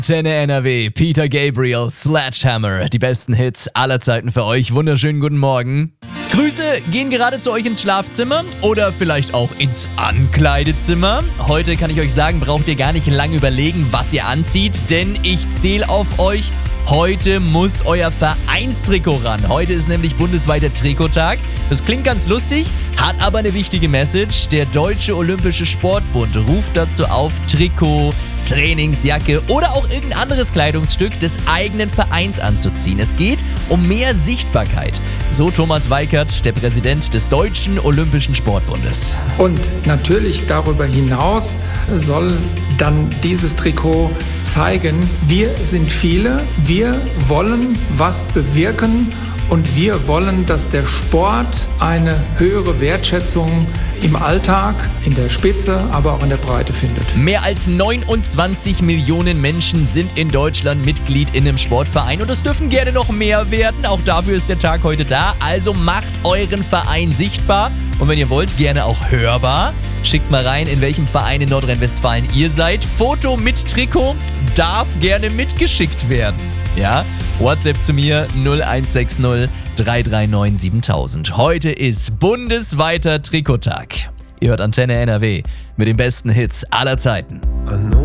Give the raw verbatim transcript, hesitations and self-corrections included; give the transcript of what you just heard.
Antenne N R W, Peter Gabriel, Sledgehammer. Die besten Hits aller Zeiten für euch. Wunderschönen guten Morgen. Grüße gehen gerade zu euch ins Schlafzimmer oder vielleicht auch ins Ankleidezimmer. Heute kann ich euch sagen, braucht ihr gar nicht lange überlegen, was ihr anzieht, denn ich zähle auf euch. Heute muss euer Vereinstrikot ran. Heute ist nämlich bundesweiter Trikottag. Das klingt ganz lustig, hat aber eine wichtige Message. Der Deutsche Olympische Sportbund ruft dazu auf, Trikot, Trainingsjacke oder auch irgendein anderes Kleidungsstück des eigenen Vereins anzuziehen. Es geht um mehr Sichtbarkeit. So Thomas Weikert, der Präsident des Deutschen Olympischen Sportbundes. Und natürlich darüber hinaus soll dann dieses Trikot zeigen, wir sind viele, wir wollen was bewirken und wir wollen, dass der Sport eine höhere Wertschätzung im Alltag, in der Spitze, aber auch in der Breite findet. Mehr als neunundzwanzig Millionen Menschen sind in Deutschland Mitglied in einem Sportverein und es dürfen gerne noch mehr werden. Auch dafür ist der Tag heute da. Also macht euren Verein sichtbar und wenn ihr wollt, gerne auch hörbar. Schickt mal rein, in welchem Verein in Nordrhein-Westfalen ihr seid. Foto mit Trikot darf gerne mitgeschickt werden. Ja, WhatsApp zu mir null eins sechs null drei drei neun siebentausend. Heute ist bundesweiter Trikottag. Ihr hört Antenne N R W mit den besten Hits aller Zeiten.